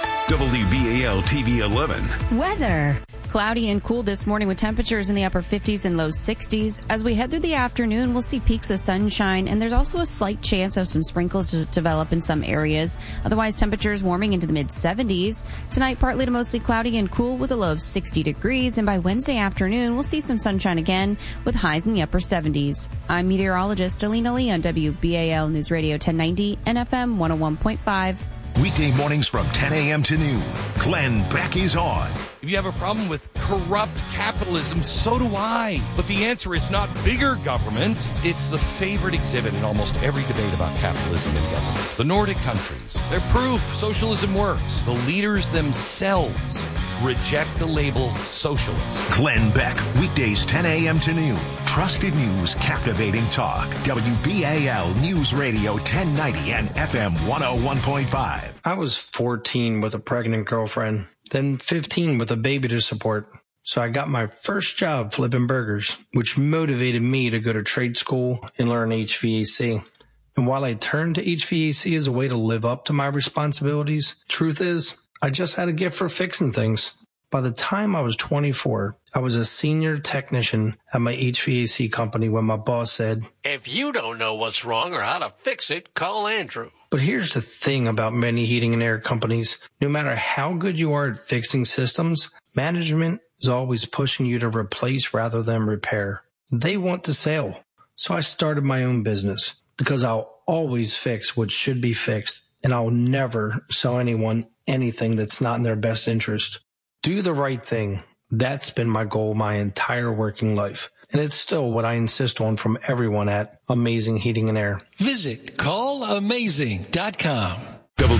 WBAL TV 11. Weather. Cloudy and cool this morning with temperatures in the upper 50s and low 60s. As we head through the afternoon, we'll see peaks of sunshine, and there's also a slight chance of some sprinkles to develop in some areas. Otherwise, temperatures warming into the mid-70s. Tonight, partly to mostly cloudy and cool with a low of 60 degrees, and by Wednesday afternoon, we'll see some sunshine again with highs in the upper 70s. I'm meteorologist Alina Lee on WBAL News Radio 1090 and FM 101.5. Weekday mornings from 10 a.m. to noon. Glenn Beck is on. If you have a problem with corrupt capitalism, so do I. But the answer is not bigger government. It's the favorite exhibit in almost every debate about capitalism and government. The Nordic countries. They're proof socialism works. The leaders themselves reject the label socialist. Glenn Beck, weekdays 10 a.m. to noon. Trusted news, captivating talk. WBAL News Radio 1090 and FM 101.5. I was 14 with a pregnant girlfriend, then 15 with a baby to support. So I got my first job flipping burgers, which motivated me to go to trade school and learn HVAC. And while I turned to HVAC as a way to live up to my responsibilities, truth is, I just had a gift for fixing things. By the time I was 24, I was a senior technician at my HVAC company when my boss said, "If you don't know what's wrong or how to fix it, call Andrew." But here's the thing about many heating and air companies. No matter how good you are at fixing systems, management is always pushing you to replace rather than repair. They want to sell. So I started my own business because I'll always fix what should be fixed, and I'll never sell anyone anything that's not in their best interest. Do the right thing. That's been my goal my entire working life. And it's still what I insist on from everyone at Amazing Heating and Air. Visit callamazing.com.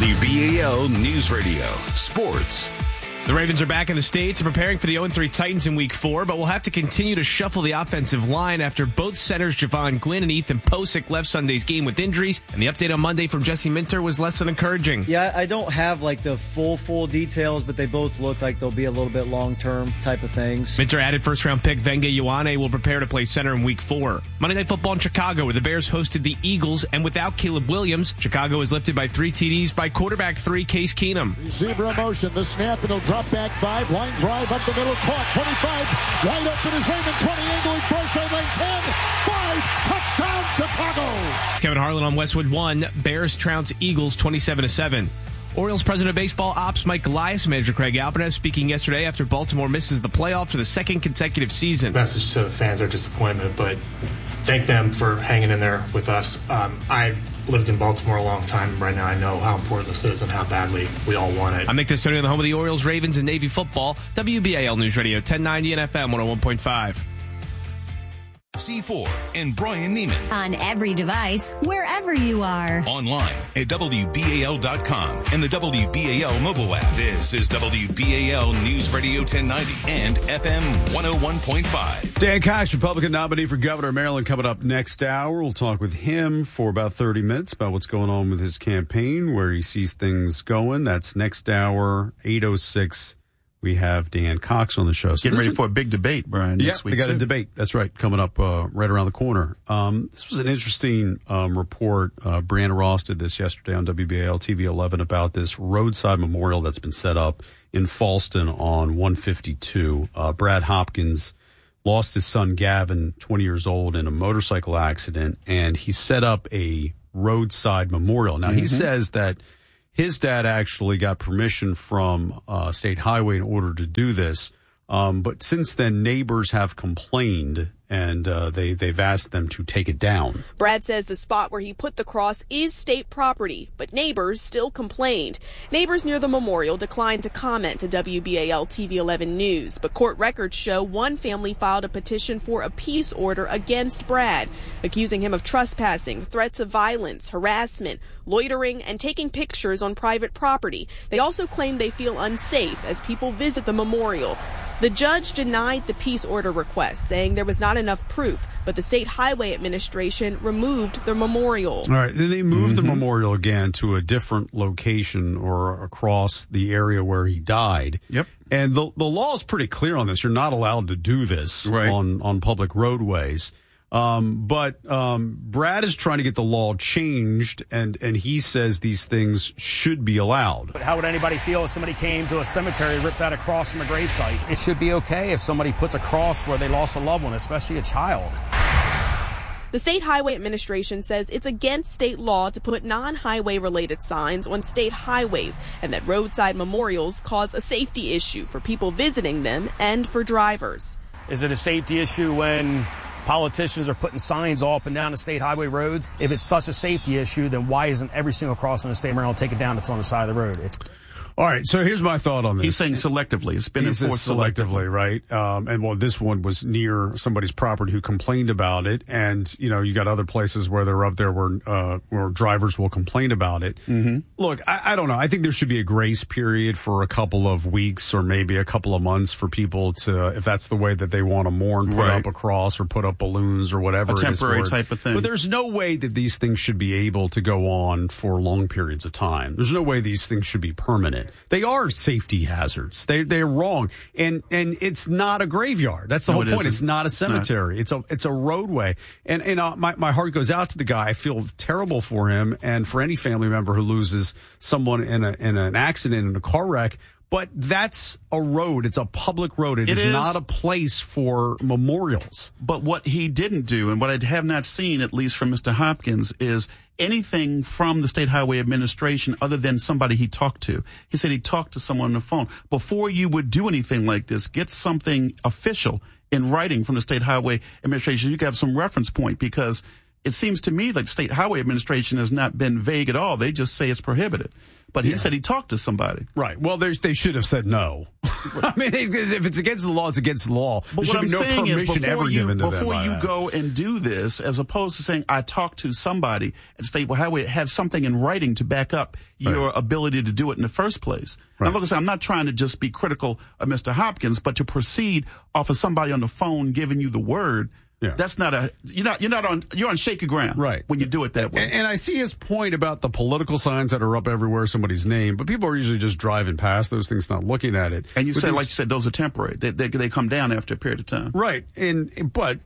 WBAL News Radio. Sports. The Ravens are back in the States and preparing for the 0-3 Titans in Week 4, but will have to continue to shuffle the offensive line after both centers Javon Gwynn and Ethan Posick left Sunday's game with injuries, and the update on Monday from Jesse Minter was less than encouraging. Yeah, I don't have like the full details, but they both look like they'll be a little bit long-term type of things. Minter added first-round pick Venge Ioane will prepare to play center in Week 4. Monday Night Football in Chicago, where the Bears hosted the Eagles, and without Caleb Williams, Chicago is lifted by 3 TDs by quarterback 3 Case Keenum. Receiver in motion, the snap, it'll drop back 5. Line drive up the middle, caught, 25, wide open is Raymond, 20, angling, far sideline, 10, 5, touchdown, Chicago. It's Kevin Harlan on Westwood 1. Bears trounce Eagles 27-7. Orioles president of baseball ops Mike Golias, manager Craig Albanese speaking yesterday after Baltimore misses the playoffs for the second consecutive season. Message to the fans, their disappointment, but thank them for hanging in there with us. I lived in Baltimore a long time. Right now I know how important this is and how badly we all want it. I'm Nick Testoni on the home of the Orioles, Ravens, and Navy football. WBAL News Radio 1090 and FM 101.5. C4 and Brian Neiman. On every device, wherever you are. Online at WBAL.com and the WBAL mobile app. This is WBAL News Radio 1090 and FM 101.5. Dan Cox, Republican nominee for governor of Maryland, coming up next hour. We'll talk with him for about 30 minutes about what's going on with his campaign, where he sees things going. That's next hour, 8:06 we have Dan Cox on the show. So Getting ready for a big debate, Brian, next week. We got a debate. That's right, coming up right around the corner. This was an interesting report. Brianna Ross did this yesterday on WBAL TV 11 about this roadside memorial that's been set up in Falston on 152. Brad Hopkins lost his son Gavin, 20 years old, in a motorcycle accident, and he set up a roadside memorial. Now, he says that his dad actually got permission from State Highway in order to do this. But since then, neighbors have complained, and they've asked them to take it down. Brad says the spot where he put the cross is state property, but neighbors still complained. Neighbors near the memorial declined to comment to WBAL TV 11 News, but court records show one family filed a petition for a peace order against Brad, accusing him of trespassing, threats of violence, harassment, loitering, and taking pictures on private property. They also claim they feel unsafe as people visit the memorial. The judge denied the peace order request, saying there was not enough proof, but the State Highway Administration removed the memorial. All right, then they moved the memorial again to a different location or across the area where he died. Yep. And the law is pretty clear on this. You're not allowed to do this on public roadways. But Brad is trying to get the law changed, and he says these things should be allowed. But how would anybody feel if somebody came to a cemetery, ripped out a cross from a gravesite? It should be okay if somebody puts a cross where they lost a loved one, especially a child. The State Highway Administration says it's against state law to put non-highway related signs on state highways, and that roadside memorials cause a safety issue for people visiting them and for drivers. Is it a safety issue when politicians are putting signs all up and down the state highway roads? If it's such a safety issue, then why isn't every single cross in the state of Maryland taken down that's on the side of the road? All right, so here's my thought on this. He's saying selectively. It's been enforced selectively, right? And well, this one was near somebody's property who complained about it, and you got other places where they're up there where drivers will complain about it. Mm-hmm. Look, I don't know. I think there should be a grace period for a couple of weeks or maybe a couple of months for people to, if that's the way that they want to mourn, put up a cross or put up balloons or whatever. A temporary type of thing. But there's no way that these things should be able to go on for long periods of time. There's no way these things should be permanent. They are safety hazards. They're wrong, and it's not a graveyard. That's the whole point. It's not a cemetery. It's a roadway. And my heart goes out to the guy. I feel terrible for him and for any family member who loses someone in an accident, in a car wreck. But that's a road. It's a public road. It is not a place for memorials. But what he didn't do, and what I have not seen, at least from Mr. Hopkins, is anything from the State Highway Administration other than somebody he talked to. He said he talked to someone on the phone. Before you would do anything like this, get something official in writing from the State Highway Administration. You can have some reference point, because it seems to me like the State Highway Administration has not been vague at all. They just say it's prohibited. But he said he talked to somebody. Right. Well, they should have said no. I mean, if it's against the law, it's against the law. But what I'm saying is, before you go and do this, as opposed to saying, I talked to somebody, and State Highway have something in writing to back up your ability to do it in the first place. Right. Now, look, I'm not trying to just be critical of Mr. Hopkins, but to proceed off of somebody on the phone giving you the word. Yeah. That's not you're on shaky ground, right, when you do it that way. And I see his point about the political signs that are up everywhere, somebody's name, but people are usually just driving past those things, not looking at it. And like you said, those are temporary. They come down after a period of time. Right. I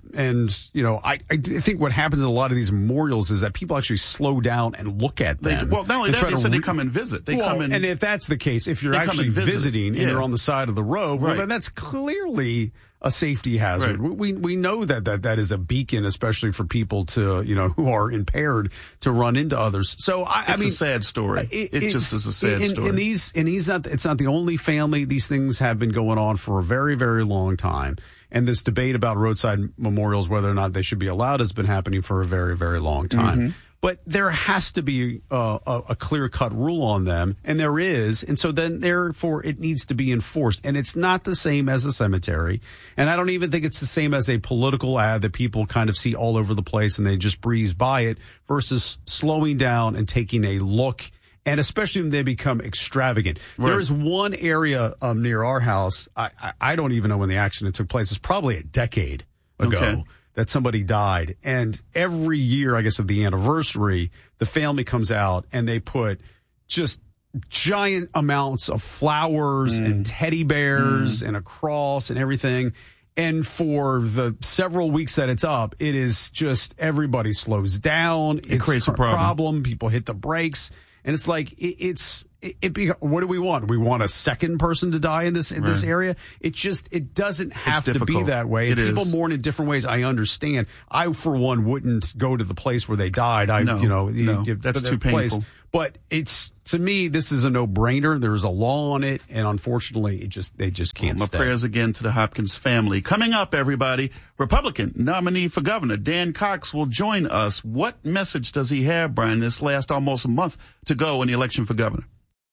think what happens in a lot of these memorials is that people actually slow down and look at them. Not only that, they said they come and visit. And if that's the case, if you're actually visiting and you're on the side of the road, well, then that's clearly a safety hazard. Right. We know that is a beacon, especially for people to, who are impaired, to run into others. So it's a sad story. It just is a sad story. It's not the only family. These things have been going on for a very, very long time. And this debate about roadside memorials, whether or not they should be allowed, has been happening for a very, very long time. Mm-hmm. But there has to be a clear-cut rule on them, and there is. And so then, therefore, it needs to be enforced. And it's not the same as a cemetery. And I don't even think it's the same as a political ad that people kind of see all over the place and they just breeze by it, versus slowing down and taking a look. And especially when they become extravagant. Right. There is one area near our house, I don't even know when the accident took place. It's probably a decade ago. Okay. That somebody died. And every year, I guess, of the anniversary, the family comes out and they put just giant amounts of flowers and teddy bears and a cross and everything. And for the several weeks that it's up, it is just everybody slows down. It creates a problem. People hit the brakes. And it's like, what do we want? We want a second person to die in this area. It doesn't have to be that way. People mourn in different ways. I understand. I, for one, wouldn't go to the place where they died. That's too painful. But to me, this is a no-brainer. There's a law on it, and unfortunately, they just can't stay. My prayers again to the Hopkins family. Coming up, everybody, Republican nominee for governor Dan Cox will join us. What message does he have, Brian, this last almost a month to go in the election for governor?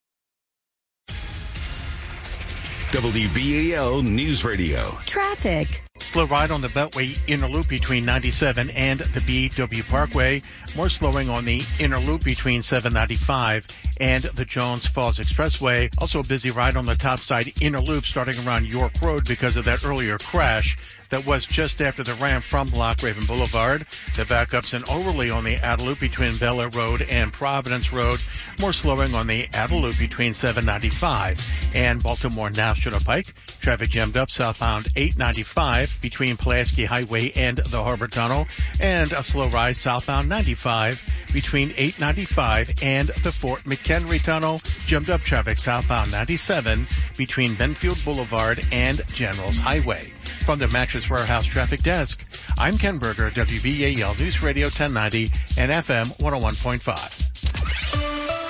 WBAL News Radio. Traffic. Slow ride on the Beltway inner loop between 97 and the BW Parkway. More slowing on the inner loop between 795 and the Jones Falls Expressway. Also a busy ride on the topside inner loop starting around York Road because of that earlier crash that was just after the ramp from Loch Raven Boulevard. The backups in Overley on the outer loop between Bel Air Road and Providence Road. More slowing on the outer loop between 795 and Baltimore National Pike. Traffic jammed up southbound 895 between Pulaski Highway and the Harbor Tunnel, and a slow ride southbound 95 between 895 and the Fort McHenry Tunnel. Jammed up traffic southbound 97 between Benfield Boulevard and Generals Highway. From the Mattress Warehouse Traffic Desk, I'm Ken Berger, WBAL News Radio 1090 and FM 101.5.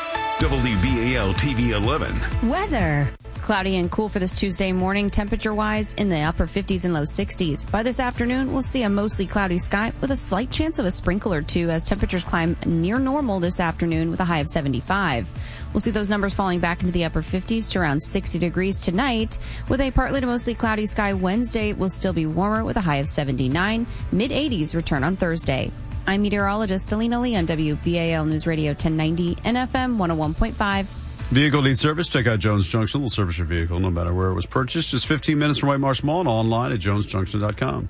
WBAL TV 11. Weather. Cloudy and cool for this Tuesday morning, temperature-wise in the upper 50s and low 60s. By this afternoon, we'll see a mostly cloudy sky with a slight chance of a sprinkle or two as temperatures climb near normal this afternoon with a high of 75. We'll see those numbers falling back into the upper 50s to around 60 degrees tonight. With a partly to mostly cloudy sky, Wednesday will still be warmer with a high of 79. Mid-80s return on Thursday. I'm meteorologist Alina Lee on WBAL News Radio 1090 and FM 101.5. Vehicle needs service? Check out Jones Junction. They'll service your vehicle no matter where it was purchased. Just 15 minutes from White Marsh Mall and online at jonesjunction.com.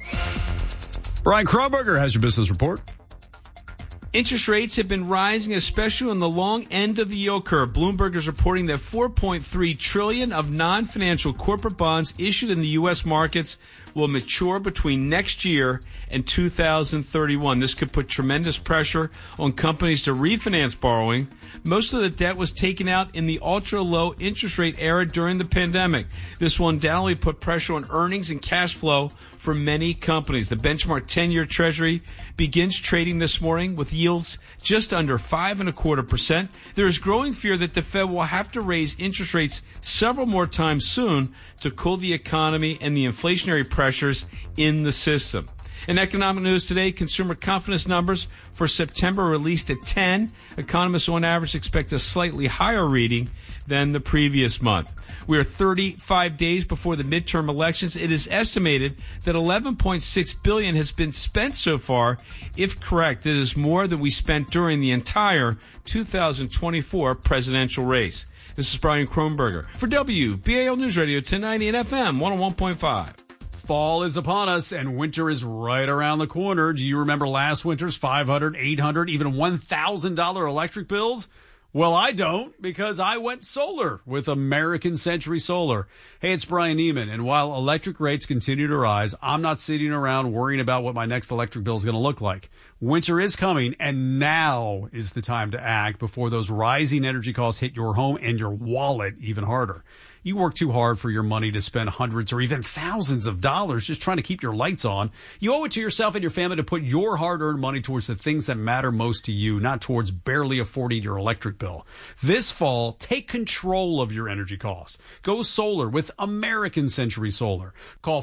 Brian Kronberger has your business report. Interest rates have been rising, especially on the long end of the yield curve. Bloomberg is reporting that $4.3 trillion of non-financial corporate bonds issued in the U.S. markets will mature between next year and 2031. This could put tremendous pressure on companies to refinance borrowing. Most of the debt was taken out in the ultra-low interest rate era during the pandemic. This will undoubtedly put pressure on earnings and cash flow for many companies. The benchmark 10-year Treasury begins trading this morning with yields just under 5.25%. There is growing fear that the Fed will have to raise interest rates several more times soon to cool the economy and the inflationary pressures in the system. In economic news today, consumer confidence numbers for September released at 10. Economists on average expect a slightly higher reading than the previous month. We are 35 days before the midterm elections. It is estimated that $11.6 billion has been spent so far. If correct, it is more than we spent during the entire 2024 presidential race. This is Brian Kronberger for WBAL News Radio 1090 and FM 101.5. Fall is upon us and winter is right around the corner. Do you remember last winter's $500, $800, even $1,000 electric bills? Well, I don't, because I went solar with American Century Solar. Hey, it's Brian Neiman, and while electric rates continue to rise, I'm not sitting around worrying about what my next electric bill is going to look like. Winter is coming, and now is the time to act before those rising energy costs hit your home and your wallet even harder. You work too hard for your money to spend hundreds or even thousands of dollars just trying to keep your lights on. You owe it to yourself and your family to put your hard-earned money towards the things that matter most to you, not towards barely affording your electric bill. This fall, take control of your energy costs. Go solar with American Century Solar. Call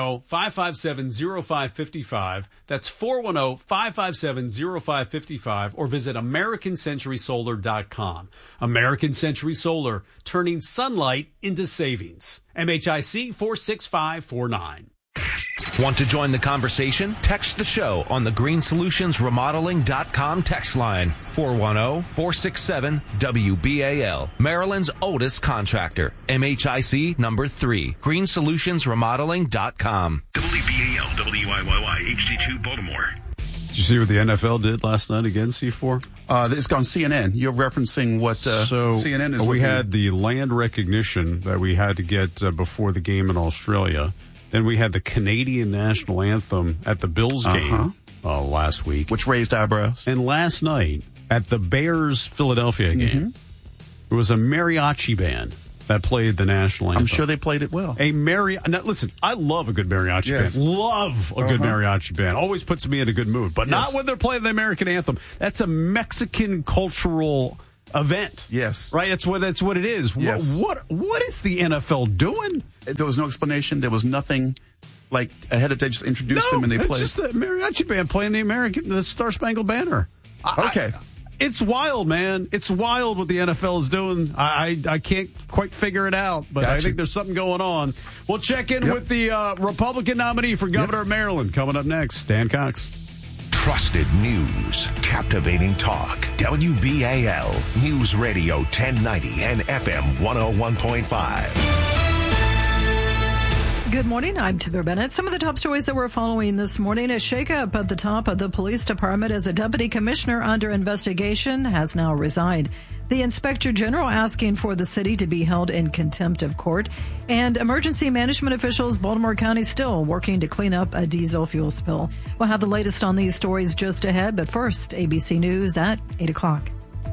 410-557-0555. That's 410-557-0555, or visit AmericanCenturySolar.com. American Century Solar, turning sunlight into savings. MHIC 46549. Want to join the conversation? Text the show on the GreenSolutionsRemodeling.com text line, 410-467-WBAL. Maryland's oldest contractor, MHIC number 3, GreenSolutionsRemodeling.com. WBAL, WIYY, HD2 Baltimore. you see what the NFL did last night again, C4? It's on CNN. You're referencing what CNN is. We had the land recognition that we had to get before the game in Australia. Then we had the Canadian national anthem at the Bills game last week, which raised eyebrows. And last night at the Bears-Philadelphia game, it was a mariachi band that played the national anthem. I'm sure they played it well. Now, listen, I love a good mariachi band. Love a good mariachi band. Always puts me in a good mood. But not when they're playing the American anthem. That's a Mexican cultural event. Yes. Right? That's what it is. Yes. What is the NFL doing? There was no explanation. There was nothing like ahead of time. Just introduced them and they played. It's just the mariachi band playing the Star Spangled Banner. Okay. It's wild, man. It's wild what the NFL is doing. I can't quite figure it out, but I think there's something going on. We'll check in with the Republican nominee for governor of Maryland coming up next, Dan Cox. Trusted news, captivating talk. WBAL News Radio 1090 and FM 101.5. Good morning. I'm Timber Bennett. Some of the top stories that we're following this morning: a shakeup at the top of the police department as a deputy commissioner under investigation has now resigned. The inspector general asking for the city to be held in contempt of court. And emergency management officials, Baltimore County, still working to clean up a diesel fuel spill. We'll have the latest on these stories just ahead. But first, ABC News at 8 o'clock.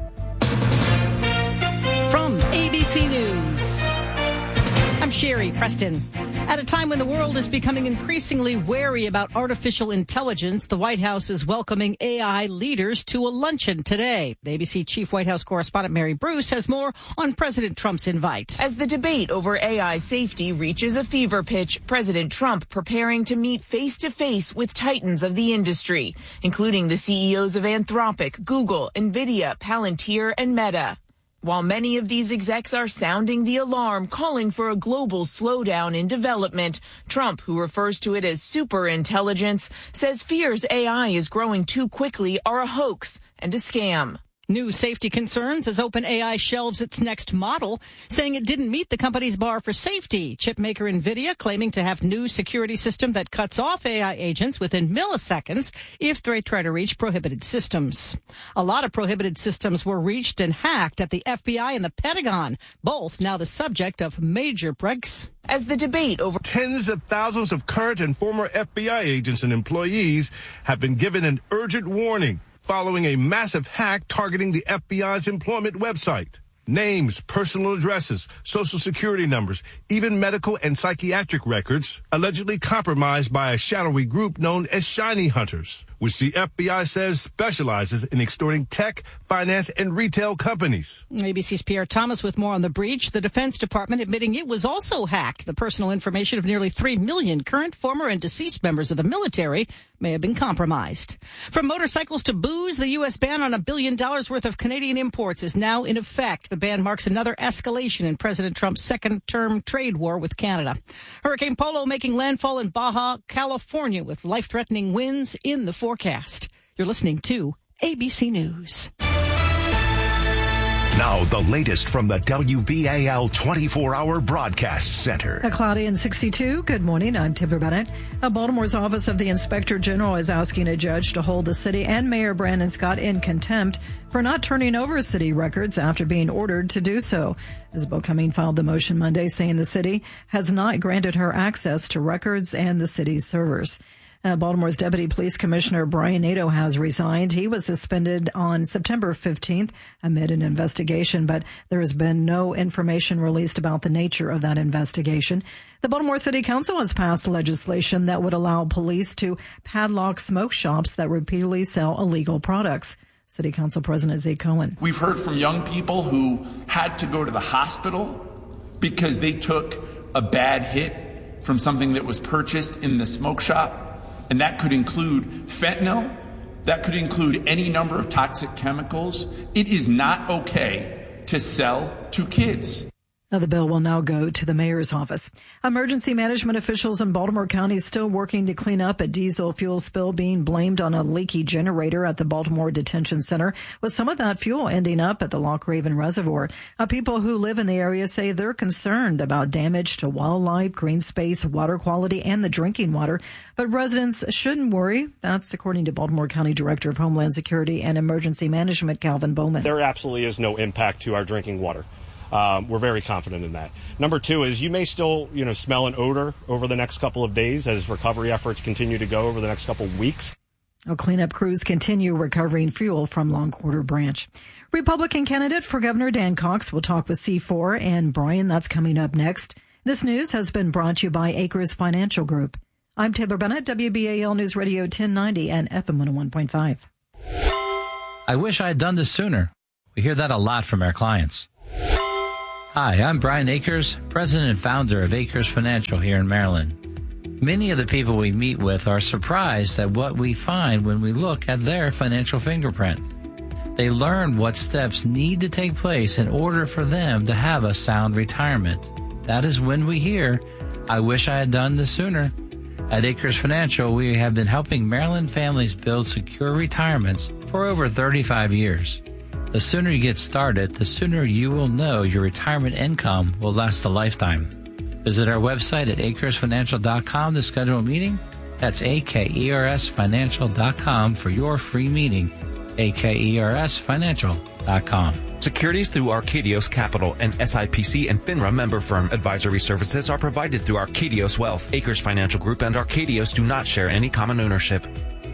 From ABC News, I'm Sherry Preston. At a time when the world is becoming increasingly wary about artificial intelligence, the White House is welcoming AI leaders to a luncheon today. The ABC Chief White House Correspondent Mary Bruce has more on President Trump's invite. As the debate over AI safety reaches a fever pitch, President Trump preparing to meet face-to-face with titans of the industry, including the CEOs of Anthropic, Google, NVIDIA, Palantir, and Meta. While many of these execs are sounding the alarm, calling for a global slowdown in development, Trump, who refers to it as superintelligence, says fears AI is growing too quickly are a hoax and a scam. New safety concerns as OpenAI shelves its next model, saying it didn't meet the company's bar for safety. Chipmaker NVIDIA claiming to have new security system that cuts off AI agents within milliseconds if they try to reach prohibited systems. A lot of prohibited systems were reached and hacked at the FBI and the Pentagon, both now the subject of major breaks. As the debate over tens of thousands of current and former FBI agents and employees have been given an urgent warning following a massive hack targeting the FBI's employment website. Names, personal addresses, social security numbers, even medical and psychiatric records allegedly compromised by a shadowy group known as Shiny Hunters, which the FBI says specializes in extorting tech, finance, and retail companies. ABC's Pierre Thomas with more on the breach. The Defense Department admitting it was also hacked. The personal information of nearly 3 million current, former, and deceased members of the military may have been compromised. From motorcycles to booze, the U.S. ban on $1 billion worth of Canadian imports is now in effect. The ban marks another escalation in President Trump's second-term trade war with Canada. Hurricane Polo making landfall in Baja, California, with life-threatening winds in the forecast. You're listening to ABC News. Now, the latest from the WBAL 24-hour broadcast center. A cloudy and 62. Good morning. I'm Timber Bennett. Baltimore's Office of the Inspector General is asking a judge to hold the city and Mayor Brandon Scott in contempt for not turning over city records after being ordered to do so. Isabel Cumming filed the motion Monday saying the city has not granted her access to records and the city's servers. Baltimore's Deputy Police Commissioner Brian Nadeau has resigned. He was suspended on September 15th amid an investigation, but there has been no information released about the nature of that investigation. The Baltimore City Council has passed legislation that would allow police to padlock smoke shops that repeatedly sell illegal products. City Council President Zeke Cohen. We've heard from young people who had to go to the hospital because they took a bad hit from something that was purchased in the smoke shop. And that could include fentanyl. That could include any number of toxic chemicals. It is not okay to sell to kids. Now, the bill will now go to the mayor's office. Emergency management officials in Baltimore County still working to clean up a diesel fuel spill being blamed on a leaky generator at the Baltimore Detention Center, with some of that fuel ending up at the Loch Raven Reservoir. People who live in the area say they're concerned about damage to wildlife, green space, water quality, and the drinking water. But residents shouldn't worry. That's according to Baltimore County Director of Homeland Security and Emergency Management, Calvin Bowman. There absolutely is no impact to our drinking water. We're very confident in that. Number two is you may still, smell an odor over the next couple of days as recovery efforts continue to go over the next couple of weeks. Cleanup crews continue recovering fuel from Long Quarter Branch. Republican candidate for Governor Dan Cox will talk with C4 and Brian. That's coming up next. This news has been brought to you by Acres Financial Group. I'm Taylor Bennett, WBAL News Radio 1090 and FM 101.5. I wish I had done this sooner. We hear that a lot from our clients. Hi, I'm Brian Akers, president and founder of Akers Financial here in Maryland. Many of the people we meet with are surprised at what we find when we look at their financial fingerprint. They learn what steps need to take place in order for them to have a sound retirement. That is when we hear, I wish I had done this sooner. At Akers Financial, we have been helping Maryland families build secure retirements for over 35 years. The sooner you get started, the sooner you will know your retirement income will last a lifetime. Visit our website at akersfinancial.com to schedule a meeting. That's akersfinancial.com for your free meeting. akersfinancial.com. Securities through Arcadios Capital, and SIPC and FINRA member firm. Advisory services are provided through Arcadios Wealth. Akers Financial Group and Arcadios do not share any common ownership.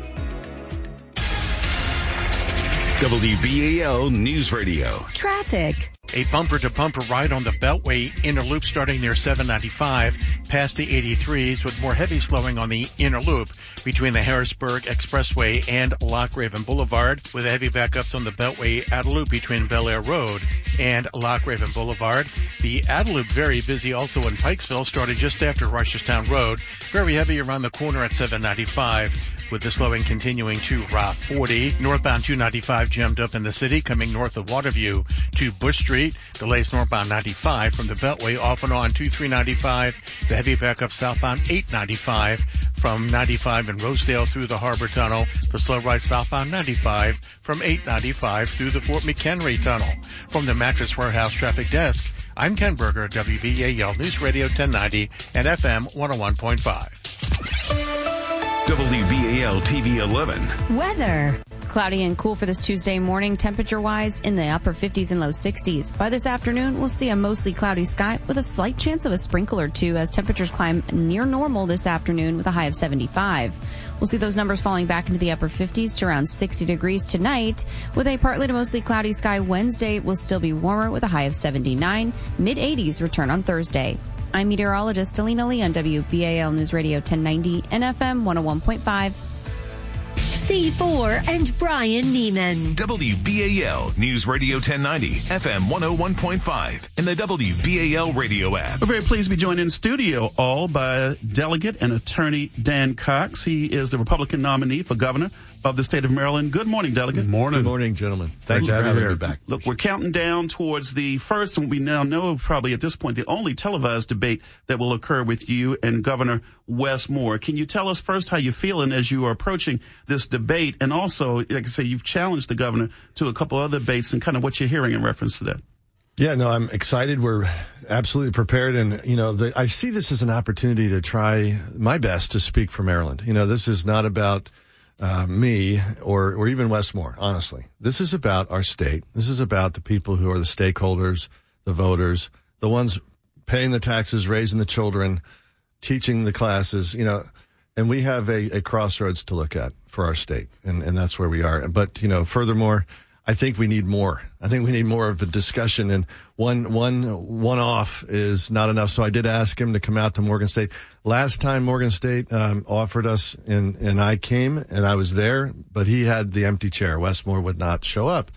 WBAL News Radio. Traffic. A bumper-to-bumper ride on the Beltway inner loop starting near 795 past the 83s, with more heavy slowing on the inner loop between the Harrisburg Expressway and Loch Raven Boulevard, with heavy backups on the Beltway outer loop between Bel Air Road and Loch Raven Boulevard. The outer loop very busy also in Pikesville, starting just after Reisterstown Road. Very heavy around the corner at 795. With the slowing continuing to Route 40. Northbound 295 jammed up in the city, coming north of Waterview to Bush Street. Delays northbound 95 from the Beltway off and on 2395. The heavy backup southbound 895 from 95 in Rosedale through the Harbor Tunnel. The slow ride southbound 95 from 895 through the Fort McHenry Tunnel. From the Mattress Warehouse Traffic Desk, I'm Ken Berger, WBAL News Radio 1090 and FM 101.5. WBAL TV 11. Weather. Cloudy and cool for this Tuesday morning, temperature-wise in the upper 50s and low 60s. By this afternoon, we'll see a mostly cloudy sky with a slight chance of a sprinkle or two as temperatures climb near normal this afternoon with a high of 75. We'll see those numbers falling back into the upper 50s to around 60 degrees tonight. With a partly to mostly cloudy sky Wednesday, will still be warmer with a high of 79. Mid-80s return on Thursday. I'm meteorologist Alina Lee on WBAL News Radio 1090 and FM 101.5. C4 and Brian Neiman. WBAL News Radio 1090, FM 101.5, and the WBAL radio app. We're very pleased to be joined in studio all by Delegate and Attorney Dan Cox. He is the Republican nominee for governor of the state of Maryland. Good morning, Delegate. Good morning. Good morning, gentlemen. Thank you for having me back. Look, we're counting down towards the first, and we now know probably at this point, the only televised debate that will occur with you and Governor Wes Moore. Can you tell us first how you're feeling as you are approaching this debate? And also, like I say, you've challenged the governor to a couple other debates and kind of what you're hearing in reference to that. Yeah, no, I'm excited. We're absolutely prepared. And, I see this as an opportunity to try my best to speak for Maryland. This is not about me or even Wes Moore, honestly. This is about our state. This is about the people who are the stakeholders, the voters, the ones paying the taxes, raising the children, teaching the classes, and we have a crossroads to look at for our state, and that's where we are. But, furthermore, I think we need more. I think we need more of a discussion, and one-off is not enough. So I did ask him to come out to Morgan State. Last time Morgan State offered us, and I came, and I was there, but he had the empty chair. Wes Moore would not show up.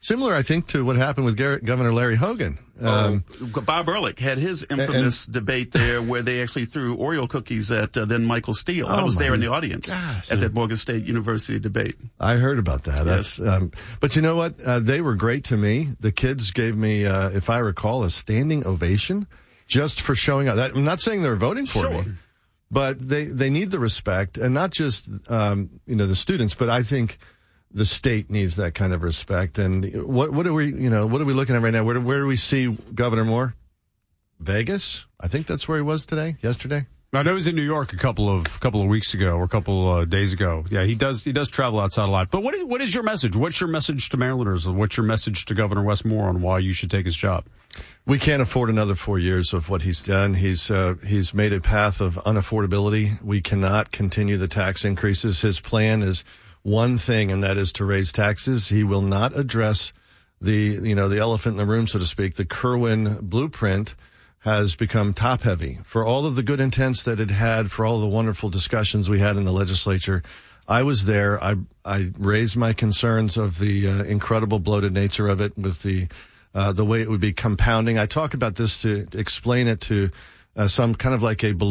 Similar, I think, to what happened with Governor Larry Hogan. Bob Ehrlich had his infamous debate there where they actually threw Oreo cookies at then Michael Steele. I was there in the audience at that Morgan State University debate. I heard about that. Yes. But you know what? They were great to me. The kids gave me, if I recall, a standing ovation just for showing up. I'm not saying they're voting for me, but they need the respect, and not just the students, but I think the state needs that kind of respect. And what are we looking at right now? Where do we see Governor Moore? Vegas? I think that's where he was yesterday. I know he was in New York a couple of weeks ago or a couple of days ago. Yeah, he does travel outside a lot. But what is your message? What's your message to Marylanders? What's your message to Governor Wes Moore on why you should take his job? We can't afford another 4 years of what he's done. He's made a path of unaffordability. We cannot continue the tax increases. His plan is one thing, and that is to raise taxes. He will not address the elephant in the room, so to speak. The Kerwin blueprint has become top heavy for all of the good intents that it had, for all the wonderful discussions we had in the legislature. I was there. I raised my concerns of the incredible bloated nature of it with the way it would be compounding. I talk about this to explain it to some kind of like a balloon